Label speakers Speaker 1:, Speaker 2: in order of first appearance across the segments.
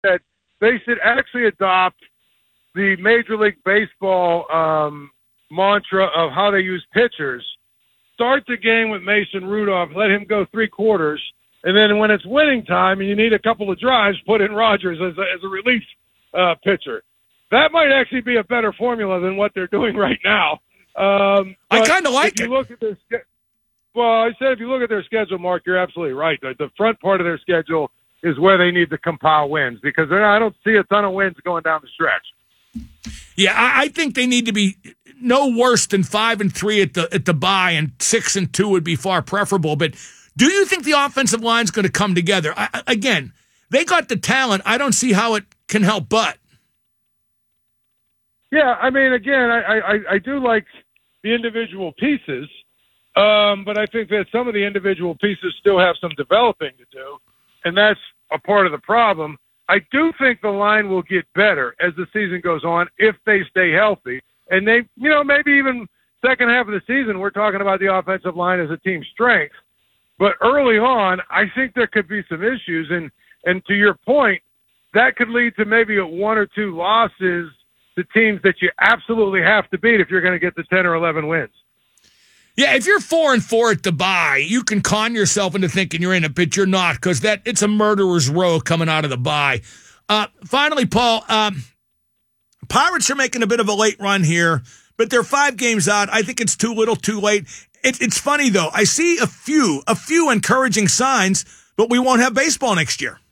Speaker 1: that they should actually adopt the Major League Baseball mantra of how they use pitchers. Start the game with Mason Rudolph, let him go 3 quarters, and then when it's winning time and you need a couple of drives, put in Rogers as a relief pitcher. That might actually be a better formula than what they're doing right now.
Speaker 2: I kind of like it.
Speaker 1: Well, I said if you look at their schedule, Mark, you're absolutely right. The front part of their schedule is where they need to compile wins because I don't see a ton of wins going down the stretch.
Speaker 2: Yeah, I think they need to be no worse than 5-3 at the bye, and 6-2 would be far preferable. But do you think the offensive line is going to come together? Again, they got the talent. I don't see how it can help but.
Speaker 1: Yeah, I mean, again, I do like the individual pieces, but I think that some of the individual pieces still have some developing to do, and that's a part of the problem. I do think the line will get better as the season goes on if they stay healthy. And they, maybe even second half of the season, we're talking about the offensive line as a team strength. But early on, I think there could be some issues. And to your point, that could lead to maybe 1 or 2 losses to teams that you absolutely have to beat if you're going to get the 10 or 11 wins.
Speaker 2: Yeah, if you're 4-4 at the bye, you can con yourself into thinking you're in it, but you're not because it's a murderer's row coming out of the bye. Finally, Paul, Pirates are making a bit of a late run here, but they're 5 games out. I think it's too little, too late. It's funny though. I see a few encouraging signs, but we won't have baseball next year.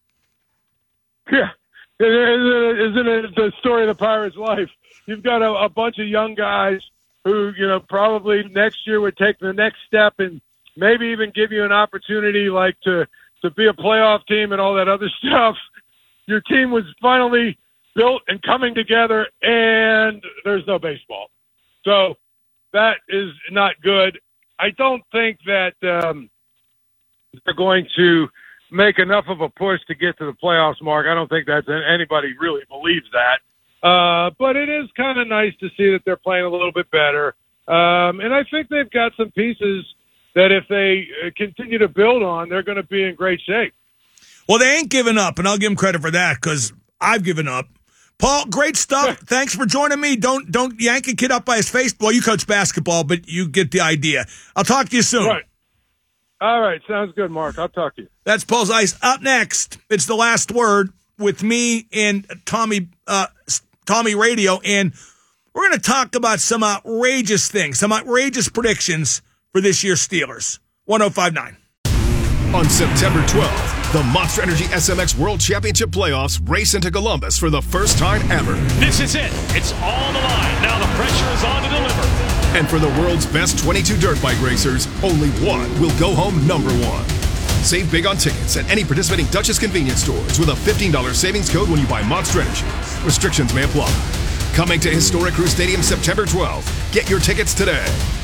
Speaker 1: Yeah, isn't it the story of the Pirates' life? You've got a bunch of young guys who, probably next year would take the next step and maybe even give you an opportunity like to be a playoff team and all that other stuff. Your team was finally built and coming together, and there's no baseball. So that is not good. I don't think that they're going to make enough of a push to get to the playoffs, Mark. I don't think that's anybody really believes that. But it is kind of nice to see that they're playing a little bit better. And I think they've got some pieces that if they continue to build on, they're going to be in great shape.
Speaker 2: Well, they ain't giving up, and I'll give them credit for that because I've given up. Paul, great stuff. Thanks for joining me. Don't yank a kid up by his face. Well, you coach basketball, but you get the idea. I'll talk to you soon.
Speaker 1: Right. All right. Sounds good, Mark. I'll talk to you.
Speaker 2: That's Paul Zeise. Up next, it's The Last Word with me and Tommy Radio, and we're going to talk about some outrageous things, some outrageous predictions for this year's Steelers. 105.9.
Speaker 3: On September 12th, the Monster Energy SMX World Championship Playoffs race into Columbus for the first time ever.
Speaker 4: This is it. It's all on the line. Now the pressure is on to deliver.
Speaker 3: And for the world's best 22 dirt bike racers, only one will go home number 1. Save big on tickets at any participating Duchess convenience stores with a $15 savings code when you buy Monster Energy. Restrictions may apply. Coming to Historic Crew Stadium September 12th. Get your tickets today.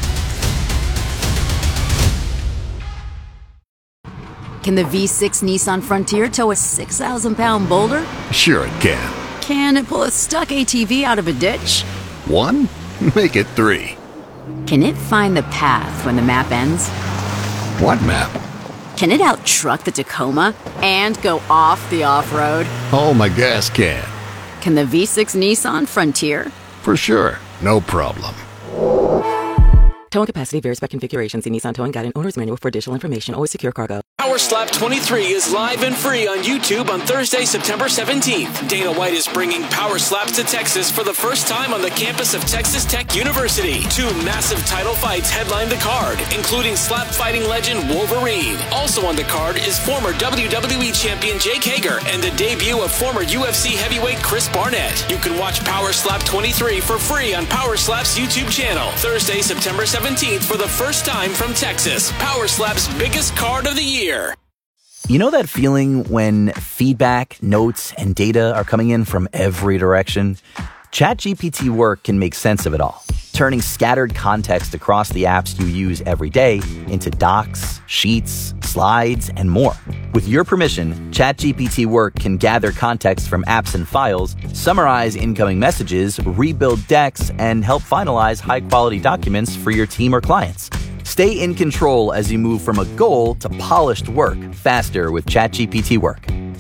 Speaker 5: Can the V6 Nissan Frontier tow a 6,000-pound boulder?
Speaker 6: Sure it can.
Speaker 5: Can it pull a stuck ATV out of a ditch?
Speaker 6: 1? Make it 3.
Speaker 5: Can it find the path when the map ends?
Speaker 6: What map?
Speaker 5: Can it out-truck the Tacoma and go off the off-road?
Speaker 6: Oh, my gas can.
Speaker 5: Can the V6 Nissan Frontier?
Speaker 6: For sure. No problem.
Speaker 7: Towing capacity varies by configuration. See Nissan Towing Guide and Owner's Manual for additional information. Always secure cargo.
Speaker 8: Power Slap 23 is live and free on YouTube on Thursday, September 17th. Dana White is bringing Power Slaps to Texas for the first time on the campus of Texas Tech University. 2 massive title fights headline the card, including slap fighting legend Wolverine. Also on the card is former WWE champion Jake Hager and the debut of former UFC heavyweight Chris Barnett. You can watch Power Slap 23 for free on Power Slap's YouTube channel. Thursday, September 17th for the first time from Texas. Power Slap's biggest card of the year.
Speaker 9: You know that feeling when feedback, notes, and data are coming in from every direction? ChatGPT Work can make sense of it all, turning scattered context across the apps you use every day into docs, sheets, slides, and more. With your permission, ChatGPT Work can gather context from apps and files, summarize incoming messages, rebuild decks, and help finalize high-quality documents for your team or clients. Stay in control as you move from a goal to polished work faster with ChatGPT Work.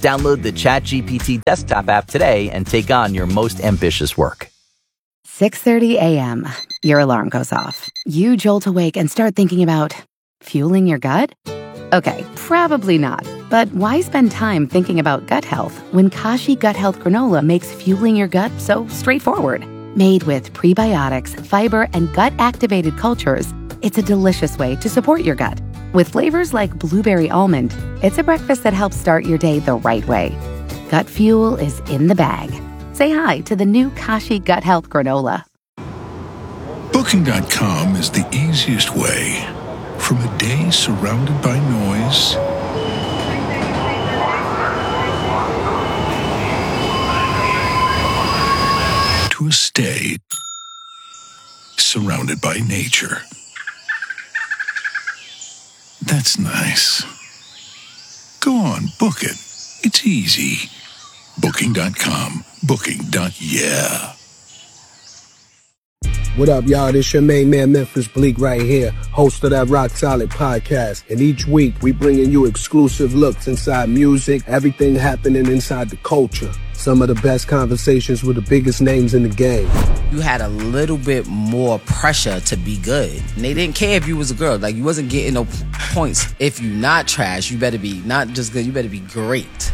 Speaker 9: Download the ChatGPT desktop app today and take on your most ambitious work.
Speaker 10: 6:30 a.m. Your alarm goes off. You jolt awake and start thinking about fueling your gut? Okay, probably not. But why spend time thinking about gut health when Kashi Gut Health Granola makes fueling your gut so straightforward? Made with prebiotics, fiber, and gut-activated cultures, it's a delicious way to support your gut. With flavors like blueberry almond, it's a breakfast that helps start your day the right way. Gut fuel is in the bag. Say hi to the new Kashi Gut Health Granola.
Speaker 11: Booking.com is the easiest way. From a day surrounded by noise to a stay surrounded by nature. That's nice. Go on, book it. It's easy. Booking.com. Booking.yeah.
Speaker 12: What up, y'all? This your main man, Memphis Bleak, right here, host of that Rock Solid podcast. And each week, we bringing you exclusive looks inside music, everything happening inside the culture. Some of the best conversations with the biggest names in the game.
Speaker 13: You had a little bit more pressure to be good. And they didn't care if you was a girl. Like, you wasn't getting no points. If you not trash, you better be not just good, you better be great.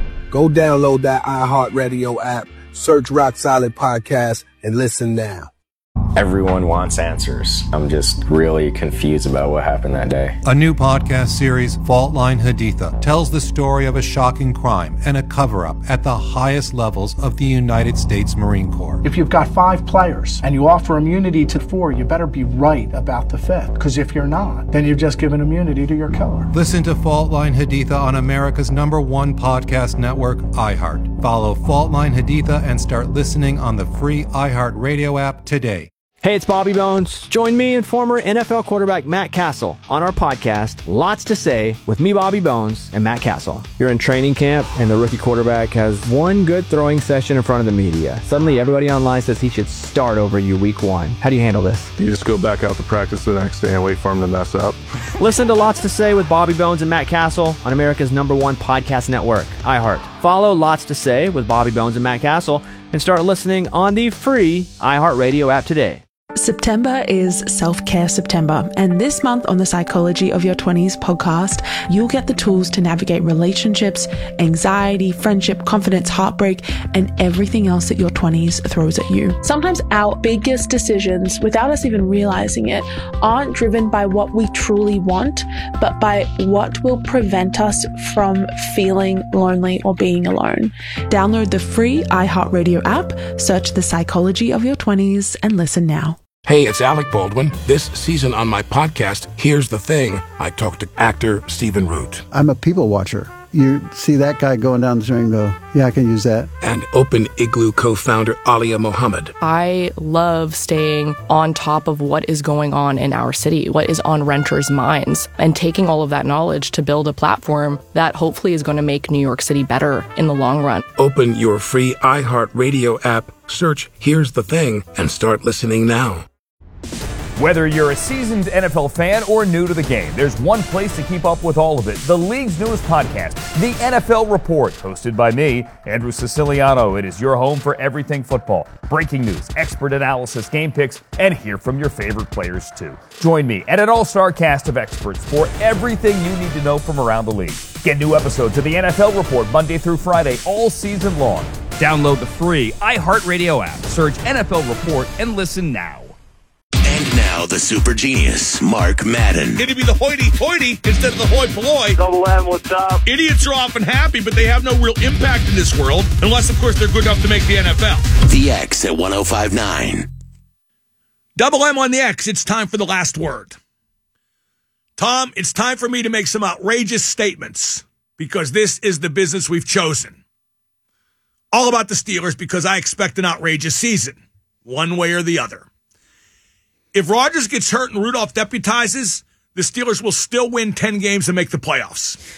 Speaker 12: Go download that iHeartRadio app, search Rock Solid Podcast, and listen now.
Speaker 14: Everyone wants answers. I'm just really confused about what happened that day.
Speaker 15: A new podcast series, Fault Line Haditha, tells the story of a shocking crime and a cover-up at the highest levels of the United States Marine Corps.
Speaker 16: If you've got 5 players and you offer immunity to 4, you better be right about the 5th. Because if you're not, then you've just given immunity to your killer.
Speaker 15: Listen to Fault Line Haditha on America's #1 podcast network, iHeart. Follow Fault Line Haditha and start listening on the free iHeart Radio app today.
Speaker 17: Hey, it's Bobby Bones. Join me and former NFL quarterback Matt Castle on our podcast, Lots to Say, with me, Bobby Bones, and Matt Castle. You're in training camp, and the rookie quarterback has one good throwing session in front of the media. Suddenly, everybody online says he should start over you week 1. How do you handle this?
Speaker 18: You just go back out to practice the next day and wait for him to mess up.
Speaker 17: Listen to Lots to Say with Bobby Bones and Matt Castle on America's #1 podcast network, iHeart. Follow Lots to Say with Bobby Bones and Matt Castle and start listening on the free iHeart Radio app today.
Speaker 19: September is Self-Care September, and this month on the Psychology of Your 20s podcast, you'll get the tools to navigate relationships, anxiety, friendship, confidence, heartbreak, and everything else that your 20s throws at you.
Speaker 20: Sometimes our biggest decisions, without us even realizing it, aren't driven by what we truly want, but by what will prevent us from feeling lonely or being alone.
Speaker 19: Download the free iHeartRadio app, search the Psychology of Your 20s, and listen now.
Speaker 21: Hey, it's Alec Baldwin. This season on my podcast, Here's the Thing, I talked to actor Stephen Root.
Speaker 22: I'm a people watcher. You see that guy going down the street and go, yeah, I can use that.
Speaker 21: And Open Igloo co-founder Alia Mohammed.
Speaker 23: I love staying on top of what is going on in our city, what is on renters' minds, and taking all of that knowledge to build a platform that hopefully is going to make New York City better in the long run.
Speaker 21: Open your free iHeartRadio app, search Here's the Thing, and start listening now.
Speaker 24: Whether you're a seasoned NFL fan or new to the game, there's one place to keep up with all of it. The league's newest podcast, The NFL Report, hosted by me, Andrew Siciliano. It is your home for everything football. Breaking news, expert analysis, game picks, and hear from your favorite players too. Join me and an all-star cast of experts for everything you need to know from around the league. Get new episodes of The NFL Report Monday through Friday all season long. Download the free iHeartRadio app, search NFL Report, and listen now.
Speaker 25: And now the super genius, Mark Madden.
Speaker 2: It'd be the hoity-toity instead of the hoi polloi.
Speaker 26: Double M, what's up?
Speaker 2: Idiots are often happy, but they have no real impact in this world, unless, of course, they're good enough to make the NFL.
Speaker 25: The X at 105.9.
Speaker 2: Double M on the X, it's time for the last word. Tom, it's time for me to make some outrageous statements, because this is the business we've chosen. All about the Steelers, because I expect an outrageous season, one way or the other. If Rodgers gets hurt and Rudolph deputizes, the Steelers will still win 10 games and make the playoffs.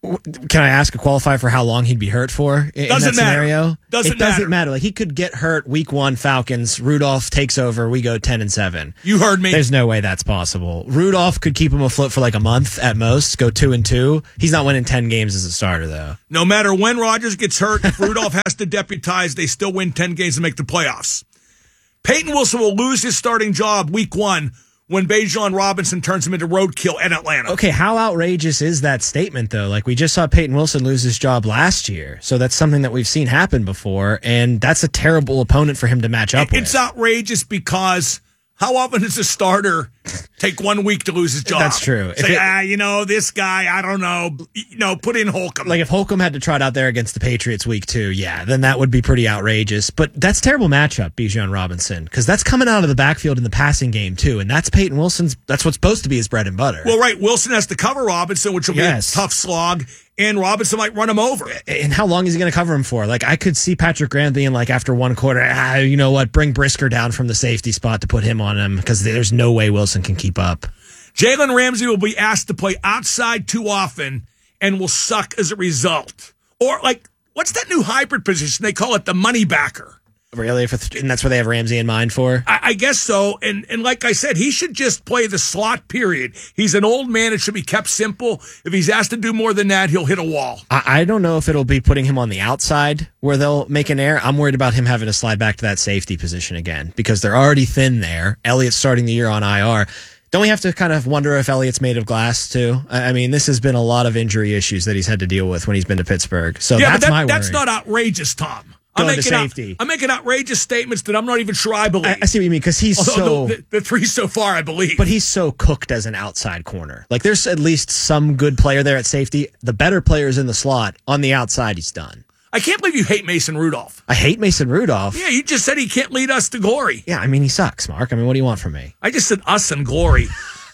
Speaker 1: Can I ask a qualifier for how long he'd be hurt for in that scenario?
Speaker 2: It doesn't
Speaker 1: matter. Like, he could get hurt week 1, Falcons. Rudolph takes over. We go 10-7.
Speaker 2: You heard me.
Speaker 1: There's no way that's possible. Rudolph could keep him afloat for like a month at most, go 2-2. He's not winning 10 games as a starter, though.
Speaker 2: No matter when Rodgers gets hurt, if Rudolph has to deputize, they still win 10 games and make the playoffs. Peyton Wilson will lose his starting job week 1 when Bijan Robinson turns him into roadkill in Atlanta.
Speaker 1: Okay, how outrageous is that statement, though? Like, we just saw Peyton Wilson lose his job last year, so that's something that we've seen happen before, and that's a terrible opponent for him to match up with.
Speaker 2: It's outrageous because how often does a starter take 1 week to lose his job?
Speaker 1: That's true.
Speaker 2: Say, this guy, I don't know, put in Holcomb.
Speaker 1: Like, if Holcomb had to trot out there against the Patriots week 2, then that would be pretty outrageous. But that's terrible matchup, Bijan Robinson, because that's coming out of the backfield in the passing game, too, and that's Peyton Wilson's, that's what's supposed to be his bread and butter.
Speaker 2: Well, right, Wilson has to cover Robinson, which will be a tough slog, and Robinson might run him over.
Speaker 1: And how long is he going to cover him for? Like, I could see Patrick Graham being like, after 1 quarter, you know what, bring Brisker down from the safety spot to put him on him, because there's no way Wilson can keep up.
Speaker 2: Jalen Ramsey will be asked to play outside too often and will suck as a result. Or, like, what's that new hybrid position? They call it the money backer.
Speaker 1: Really? And that's what they have Ramsey in mind for?
Speaker 2: I guess so. And like I said, he should just play the slot, period. He's an old man. It should be kept simple. If he's asked to do more than that, he'll hit a wall.
Speaker 1: I don't know if it'll be putting him on the outside where they'll make an error. I'm worried about him having to slide back to that safety position again because they're already thin there. Elliott's starting the year on IR. Don't we have to kind of wonder if Elliott's made of glass, too? I mean, this has been a lot of injury issues that he's had to deal with when he's been to Pittsburgh. So that's my worry.
Speaker 2: That's not outrageous, Tom. I'm making outrageous statements that I'm not even sure I believe.
Speaker 1: I see what you mean, because he's
Speaker 2: the 3 so far, I believe.
Speaker 1: But he's so cooked as an outside corner. Like, there's at least some good player there at safety. The better player's in the slot. On the outside, he's done.
Speaker 2: I can't believe you hate Mason Rudolph.
Speaker 1: I hate Mason Rudolph?
Speaker 2: Yeah, you just said he can't lead us to glory.
Speaker 1: Yeah, I mean, he sucks, Mark. I mean, what do you want from me?
Speaker 2: I just said us and glory.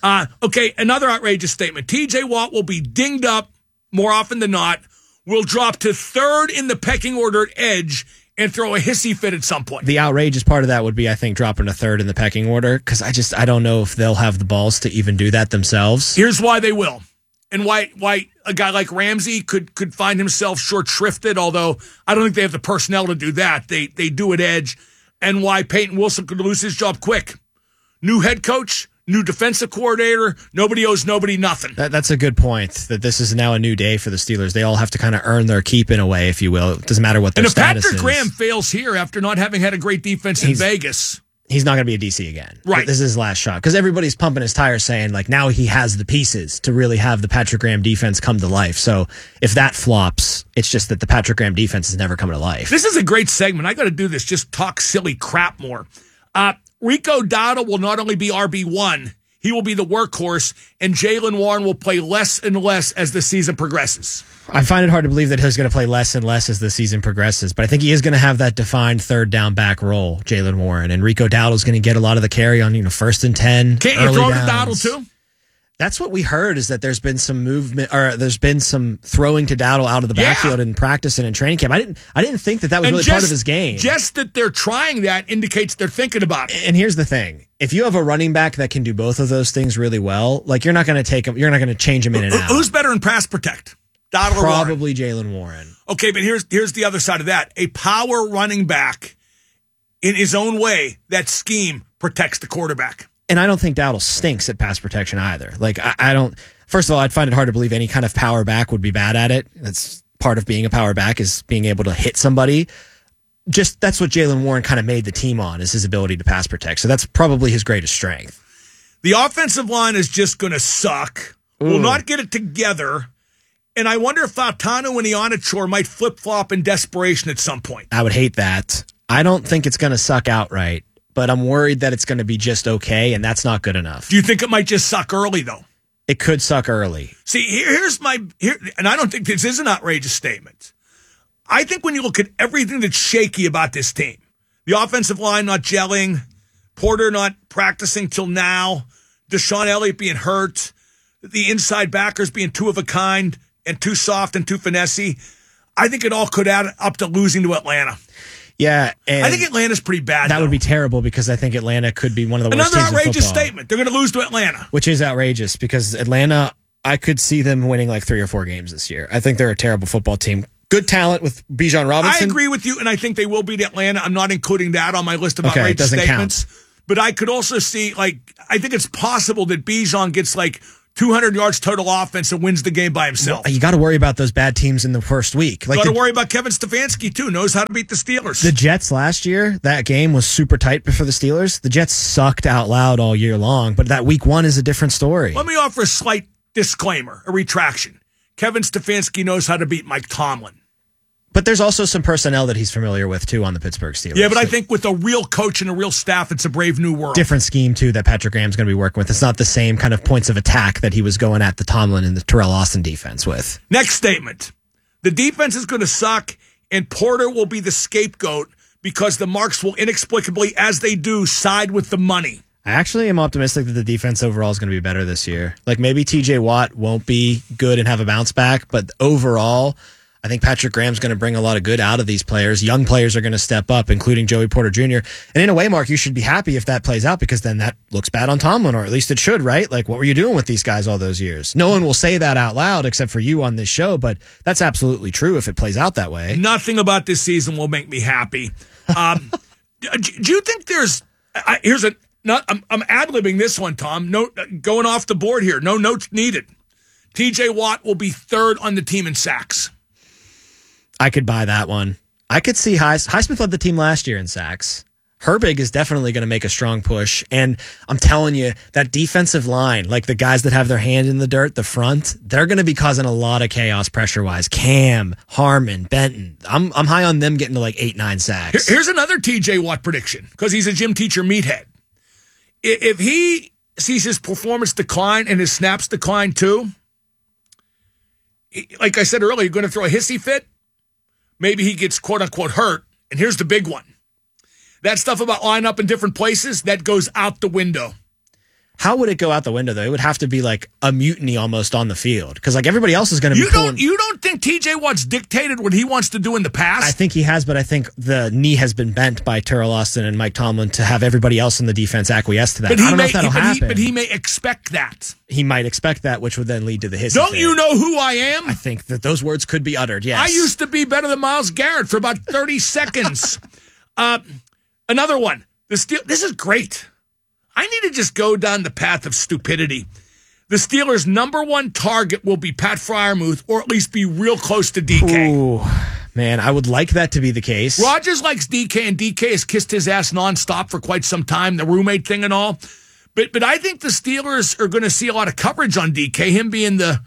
Speaker 2: Okay, another outrageous statement. TJ Watt will be dinged up more often than not, will drop to 3rd in the pecking order at edge, and throw a hissy fit at some point.
Speaker 1: The outrageous part of that would be, I think, dropping to 3rd in the pecking order, because I don't know if they'll have the balls to even do that themselves.
Speaker 2: Here's why they will, and why a guy like Ramsey could find himself short-shrifted, although I don't think they have the personnel to do that. They do at edge, and why Peyton Wilson could lose his job quick. New head coach, new defensive coordinator, nobody owes nobody nothing.
Speaker 1: That's a good point, that this is now a new day for the Steelers. They all have to kind of earn their keep in a way, if you will. It doesn't matter what their status is.
Speaker 2: And if Patrick Graham fails here after not having had a great defense in Vegas,
Speaker 1: he's not going to be a DC again.
Speaker 2: Right.
Speaker 1: This is his last shot, because everybody's pumping his tires saying, like, now he has the pieces to really have the Patrick Graham defense come to life. So if that flops, it's just that the Patrick Graham defense is never coming to life.
Speaker 2: This is a great segment. I got to do this. Just talk silly crap more. Rico Dowdle will not only be RB1, he will be the workhorse, and Jaylen Warren will play less and less as the season progresses.
Speaker 1: I find it hard to believe that he's going to play less and less as the season progresses, but I think he is going to have that defined 3rd down back role, Jaylen Warren, and Rico Dowdle's going to get a lot of the carry on 1st and 10.
Speaker 2: Can't you throw to Dowdle too?
Speaker 1: That's what we heard, is that there's been some movement, or there's been some throwing to Dowdle out of the backfield in practice and in training camp. I didn't think that was really part of his game.
Speaker 2: Just that they're trying that indicates they're thinking about it.
Speaker 1: And here's the thing. If you have a running back that can do both of those things really well, like, you're not going to take him, you're not going to change him in and out.
Speaker 2: Who's better in pass protect? Dowdle or Warren?
Speaker 1: Probably Jaylen Warren.
Speaker 2: Okay, but here's the other side of that. A power running back in his own way, that scheme protects the quarterback.
Speaker 1: And I don't think Dowdle stinks at pass protection either. Like, I don't. First of all, I'd find it hard to believe any kind of power back would be bad at it. That's part of being a power back, is being able to hit somebody. Just that's what Jaylen Warren kind of made the team on, is his ability to pass protect. So that's probably his greatest strength.
Speaker 2: The offensive line is just going to suck. Will not get it together. And I wonder if Fautanu and Ionichor might flip-flop in desperation at some point.
Speaker 1: I would hate that. I don't think it's going to suck outright, but I'm worried that it's going to be just okay, and that's not good enough.
Speaker 2: Do you think it might just suck early, though?
Speaker 1: It could suck early.
Speaker 2: See, here's and I don't think this is an outrageous statement. I think when you look at everything that's shaky about this team, the offensive line not gelling, Porter not practicing till now, Deshaun Elliott being hurt, the inside backers being too of a kind and too soft and too finessey, I think it all could add up to losing to Atlanta.
Speaker 1: Yeah, and
Speaker 2: I think Atlanta's pretty bad.
Speaker 1: That would be terrible, because I think Atlanta could be one of the worst teams in football.
Speaker 2: Another outrageous statement. They're going to lose to Atlanta.
Speaker 1: Which is outrageous, because Atlanta I could see them winning like 3 or 4 games this year. I think they're a terrible football team. Good talent with Bijan Robinson.
Speaker 2: I agree with you, and I think they will beat Atlanta. I'm not including that on my list of outrageous
Speaker 1: doesn't
Speaker 2: statements.
Speaker 1: count.
Speaker 2: But I could also see, I think it's possible that Bijan gets 200 yards total offense and wins the game by himself.
Speaker 1: Well, you got to worry about those bad teams in the first week.
Speaker 2: Got to worry about Kevin Stefanski, too. Knows how to beat the Steelers.
Speaker 1: The Jets last year, that game was super tight for the Steelers. The Jets sucked out loud all year long, but that week 1 is a different story.
Speaker 2: Let me offer a slight disclaimer, a retraction. Kevin Stefanski knows how to beat Mike Tomlin.
Speaker 1: But there's also some personnel that he's familiar with, too, on the Pittsburgh Steelers.
Speaker 2: Yeah, but I think with a real coach and a real staff, it's a brave new world.
Speaker 1: Different scheme, too, that Patrick Graham's going to be working with. It's not the same kind of points of attack that he was going at the Tomlin and the Terrell Austin defense with.
Speaker 2: Next statement. The defense is going to suck, and Porter will be the scapegoat because the Marks will inexplicably, as they do, side with the money.
Speaker 1: I actually am optimistic that the defense overall is going to be better this year. Maybe TJ Watt won't be good and have a bounce back, but overall, I think Patrick Graham's going to bring a lot of good out of these players. Young players are going to step up, including Joey Porter Jr. And in a way, Mark, you should be happy if that plays out because then that looks bad on Tomlin, or at least it should, right? What were you doing with these guys all those years? No one will say that out loud except for you on this show, but that's absolutely true if it plays out that way.
Speaker 2: Nothing about this season will make me happy. Do you think there's... I'm ad-libbing this one, Tom. No, going off the board here. No notes needed. TJ Watt will be 3rd on the team in sacks.
Speaker 1: I could buy that one. I could see Highsmith led the team last year in sacks. Herbig is definitely going to make a strong push. And I'm telling you, that defensive line, the guys that have their hand in the dirt, the front, they're going to be causing a lot of chaos pressure-wise. Cam, Harmon, Benton. I'm high on them getting to 8-9 sacks.
Speaker 2: Here's another TJ Watt prediction, because he's a gym teacher meathead. If he sees his performance decline and his snaps decline too, like I said earlier, you're going to throw a hissy fit. Maybe he gets quote-unquote hurt. And here's the big one. That stuff about line up in different places, that goes out the window.
Speaker 1: How would it go out the window, though? It would have to be a mutiny almost on the field. Because everybody else is going to be pulling.
Speaker 2: You don't think TJ Watt's dictated what he wants to do in the past?
Speaker 1: I think he has, but I think the knee has been bent by Terrell Austin and Mike Tomlin to have everybody else in the defense acquiesce to that. I don't know if that'll happen.
Speaker 2: But he may expect that.
Speaker 1: He might expect that, which would then lead to the hissy
Speaker 2: Don't
Speaker 1: fit.
Speaker 2: You know who I am?
Speaker 1: I think that those words could be uttered, yes.
Speaker 2: I used to be better than Myles Garrett for about 30 seconds. Another one. This is great. I need to just go down the path of stupidity. The Steelers' number 1 target will be Pat Freiermuth, or at least be real close to DK.
Speaker 1: Ooh, man, I would like that to be the case.
Speaker 2: Rodgers likes DK, and DK has kissed his ass nonstop for quite some time, the roommate thing and all. But I think the Steelers are going to see a lot of coverage on DK, him being the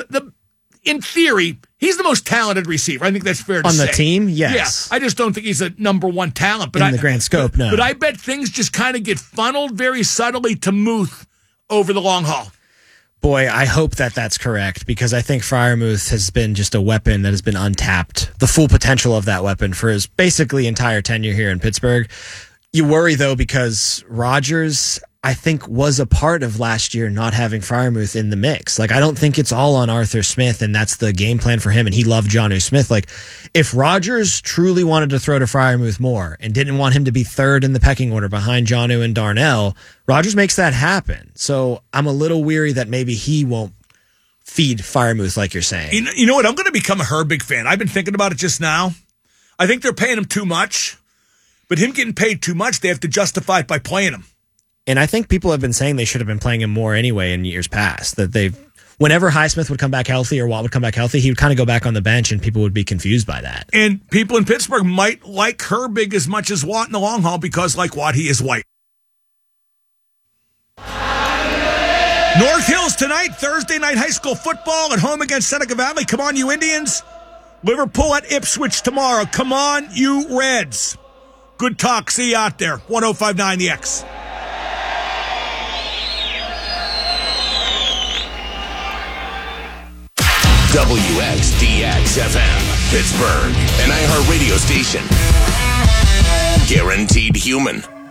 Speaker 2: in theory, he's the most talented receiver. I think that's fair to say.
Speaker 1: On the team, yes.
Speaker 2: Yeah, I just don't think he's a number 1 talent. But
Speaker 1: in the grand scope, no.
Speaker 2: But I bet things just kind of get funneled very subtly to Muth over the long haul.
Speaker 1: Boy, I hope that that's correct, because I think Freiermuth has been just a weapon that has been untapped. The full potential of that weapon for his basically entire tenure here in Pittsburgh. You worry, though, because Rodgers, I think, was a part of last year not having Freiermuth in the mix. I don't think it's all on Arthur Smith, and that's the game plan for him, and he loved Jonnu Smith. If Rodgers truly wanted to throw to Freiermuth more and didn't want him to be 3rd in the pecking order behind Jonnu and Darnell, Rodgers makes that happen. So I'm a little weary that maybe he won't feed Freiermuth like you're saying.
Speaker 2: You know what? I'm going to become a Herbig fan. I've been thinking about it just now. I think they're paying him too much, but him getting paid too much, they have to justify it by playing him.
Speaker 1: And I think people have been saying they should have been playing him more anyway in years past. Whenever Highsmith would come back healthy or Watt would come back healthy, he would kind of go back on the bench, and people would be confused by that.
Speaker 2: And people in Pittsburgh might like Herbig as much as Watt in the long haul because, like Watt, he is white. North Hills tonight, Thursday night high school football at home against Seneca Valley. Come on, you Indians. Liverpool at Ipswich tomorrow. Come on, you Reds. Good talk. See you out there. 105.9 The X.
Speaker 25: WXDX-FM, Pittsburgh, an iHeart radio station. Guaranteed human.